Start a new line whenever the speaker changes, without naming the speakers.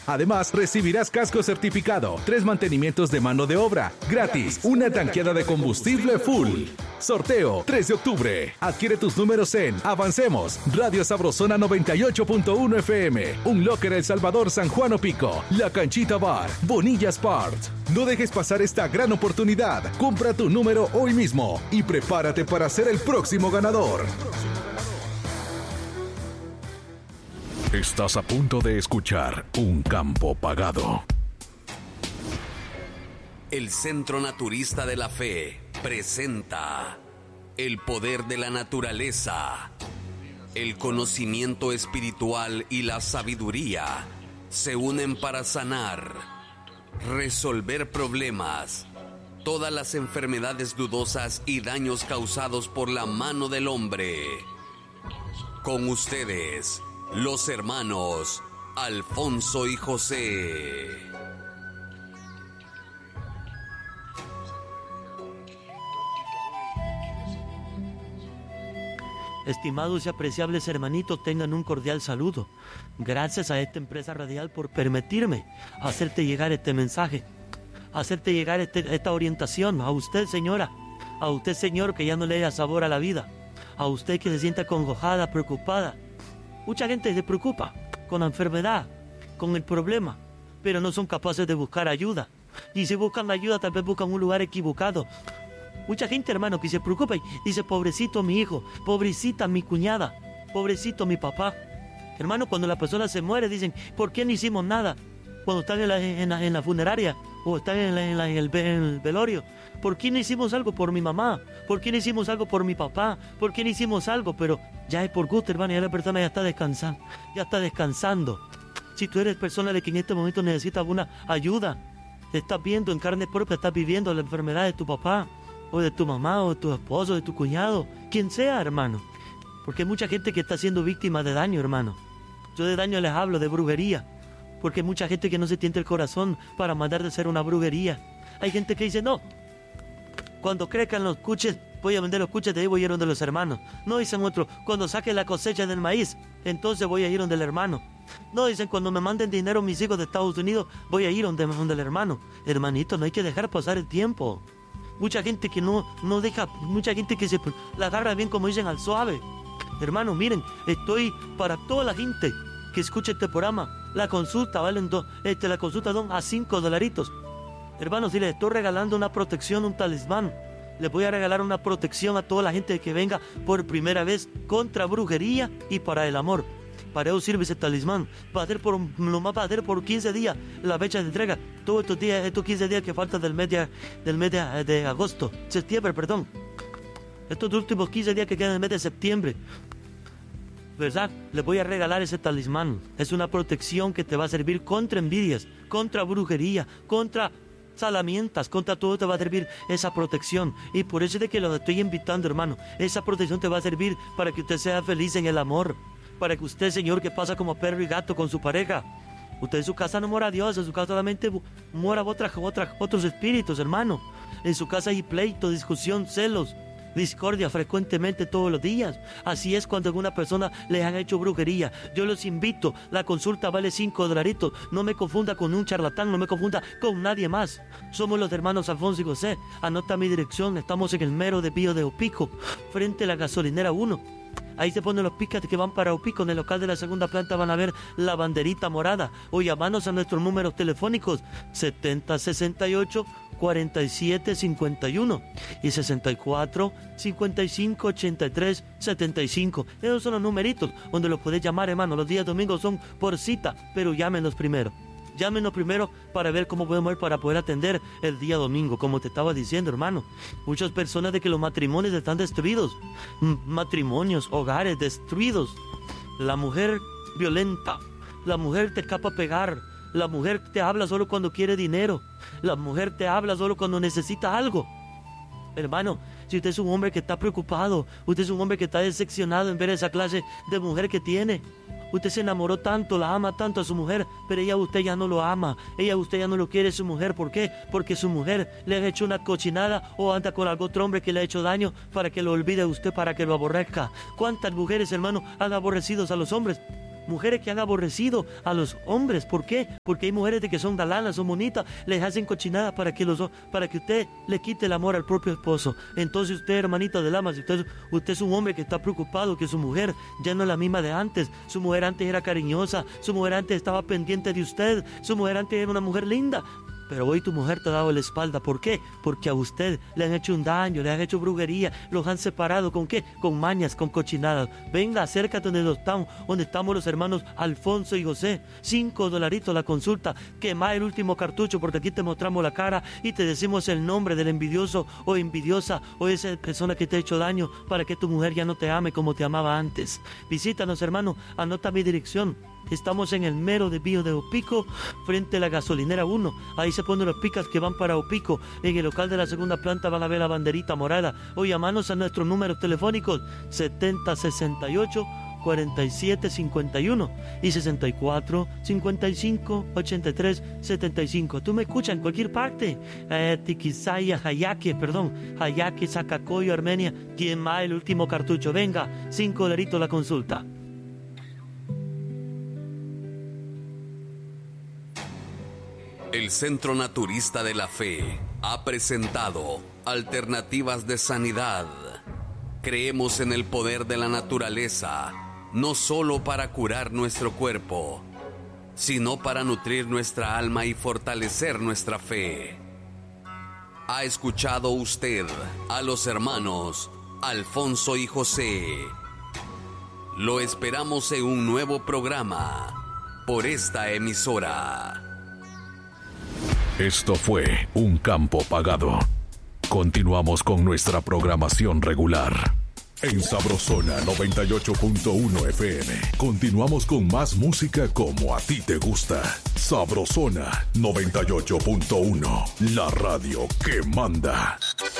Además, recibirás casco certificado, 3 mantenimientos de mano de obra, gratis, una tanqueada de combustible full. Sorteo 3 de octubre. Adquiere tus números en Avancemos, Radio Sabrosona 98.1 FM, Un Locker El Salvador, San Juan Opico, La Canchita Bar, Bonilla Sport. No dejes pasar esta gran oportunidad. Compra tu número hoy mismo y prepárate para ser el próximo ganador.
Estás a punto de escuchar Un Campo Pagado.
El Centro Naturista de la Fe presenta el poder de la naturaleza. El conocimiento espiritual y la sabiduría se unen para sanar, resolver problemas, todas las enfermedades dudosas y daños causados por la mano del hombre. Con ustedes, los hermanos Alfonso y José.
Estimados y apreciables hermanitos, tengan un cordial saludo. Gracias a esta empresa radial por permitirme hacerte llegar este mensaje, hacerte llegar esta orientación. A usted, señora, a usted, señor, que ya no le da sabor a la vida, a usted que se sienta acongojada, preocupada. Mucha gente se preocupa con la enfermedad, con el problema, pero no son capaces de buscar ayuda. Y si buscan la ayuda, tal vez buscan un lugar equivocado. Mucha gente, hermano, que se preocupa y dice, pobrecito mi hijo, pobrecita mi cuñada, pobrecito mi papá. Hermano, cuando la persona se muere, dicen, ¿por qué no hicimos nada? Cuando están en la funeraria o están en el velorio, ¿por qué no hicimos algo por mi mamá? ¿Por qué no hicimos algo por mi papá? ¿Por qué no hicimos algo? Pero ya es por gusto, hermano, ya la persona ya está descansando. Si tú eres persona de que en este momento necesitas alguna ayuda, te estás viendo en carne propia, estás viviendo la enfermedad de tu papá, o de tu mamá, o de tu esposo, de tu cuñado, quien sea, hermano. Porque hay mucha gente que está siendo víctima de daño, hermano. Yo de daño les hablo, de brujería. Porque hay mucha gente que no se tiente el corazón para mandar de hacer una brujería. Hay gente que dice, no, cuando crezcan los cuches, voy a vender los cuches, de ahí voy a ir donde los hermanos. No, dicen otros, cuando saque la cosecha del maíz, entonces voy a ir donde el hermano. No, dicen, cuando me manden dinero mis hijos de Estados Unidos, voy a ir donde el hermano. Hermanito, no hay que dejar pasar el tiempo. Mucha gente que no deja, mucha gente que se la agarra bien, como dicen, al suave. Hermano, miren, estoy para toda la gente que escuche este programa. La consulta valen la consulta don a $5. Hermano, si les estoy regalando una protección, un talismán, les voy a regalar una protección a toda la gente que venga por primera vez contra brujería y para el amor. Para eso sirve ese talismán. Va a ser por 15 días la fecha de entrega. Todos estos 15 días que faltan del mes de agosto, septiembre, perdón. Estos últimos 15 días que quedan del mes de septiembre, ¿verdad? Les voy a regalar ese talismán. Es una protección que te va a servir contra envidias, contra brujería, contra salamientas, contra todo te va a servir esa protección. Y por eso es de que los estoy invitando, hermano. Esa protección te va a servir para que usted sea feliz en el amor. Para que usted, señor, que pasa como perro y gato con su pareja, usted en su casa no mora a Dios, en su casa solamente mora otros espíritus, hermano. En su casa hay pleito, discusión, celos, discordia frecuentemente todos los días. Así es cuando alguna persona les han hecho brujería. Yo los invito, la consulta vale $5. No me confunda con un charlatán, no me confunda con nadie más. Somos los hermanos Alfonso y José. Anota mi dirección, estamos en el mero de Pío de Opico, frente a la gasolinera 1. Ahí se ponen los picas que van para Opico. En el local de la segunda planta van a ver la banderita morada. O llamarnos a nuestros números telefónicos 7068-4751 y 64-55-83-75. Esos son los numeritos donde los podés llamar, hermano. Los días domingos son por cita, pero llámenos primero. Llámenos primero para ver cómo podemos ir para poder atender el día domingo. Como te estaba diciendo, hermano, muchas personas de que los matrimonios están destruidos. Matrimonios, hogares destruidos. La mujer violenta. La mujer te escapa a pegar. La mujer te habla solo cuando quiere dinero. La mujer te habla solo cuando necesita algo. Hermano, si usted es un hombre que está preocupado, usted es un hombre que está decepcionado en ver esa clase de mujer que tiene. Usted se enamoró tanto, la ama tanto a su mujer, pero usted ya no lo ama, usted ya no lo quiere su mujer. ¿Por qué? Porque su mujer le ha hecho una cochinada o anda con algún otro hombre que le ha hecho daño para que lo olvide a usted, para que lo aborrezca. ¿Cuántas mujeres, hermano, han aborrecido a los hombres? mujeres que han aborrecido a los hombres. ¿Por qué? Porque hay mujeres de que son dalanas, son bonitas, les hacen cochinadas para que usted le quite el amor al propio esposo. Entonces usted, hermanita del alma, si usted es un hombre que está preocupado que su mujer ya no es la misma de antes, su mujer antes era cariñosa, su mujer antes estaba pendiente de usted, su mujer antes era una mujer linda, pero hoy tu mujer te ha dado la espalda. ¿Por qué? Porque a usted le han hecho un daño, le han hecho brujería, los han separado. ¿Con qué? Con mañas, con cochinadas. Venga, acércate donde estamos los hermanos Alfonso y José. $5 la consulta. Quema el último cartucho, porque aquí te mostramos la cara y te decimos el nombre del envidioso o envidiosa o esa persona que te ha hecho daño, para que tu mujer ya no te ame como te amaba antes. Visítanos, hermano, anota mi dirección. Estamos en el mero desvío de Opico, frente a la gasolinera 1. Ahí se ponen los picas que van para Opico. En el local de la segunda planta van a ver la banderita morada. O llamanos a nuestros números telefónicos 7068 4751 y 64 55 83 75. Tú me escuchas en cualquier parte. Tiquisaya, Hayaque, Zacacoyo, Armenia. ¿Quién más? El último cartucho. Venga, $5 la consulta.
El Centro Naturista de la Fe ha presentado Alternativas de Sanidad. Creemos en el poder de la naturaleza, no solo para curar nuestro cuerpo, sino para nutrir nuestra alma y fortalecer nuestra fe. ¿Ha escuchado usted a los hermanos Alfonso y José? Lo esperamos en un nuevo programa por esta emisora.
Esto fue Un Campo Pagado. Continuamos con nuestra programación regular. En Sabrosona 98.1 FM. Continuamos con más música como a ti te gusta. Sabrosona 98.1. La radio que manda.